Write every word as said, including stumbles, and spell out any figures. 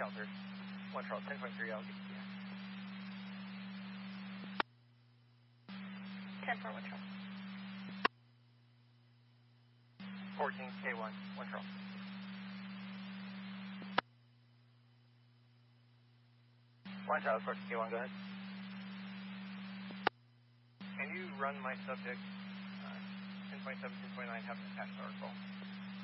sheltered. one Charles, ten twenty-three, I'll get you. ten four, one Charles. fourteen K one, one Charles. one Charles, fourteen K one, go ahead. Can you run my subject, uh, ten twenty-seven, ten twenty-nine, having a cash power call?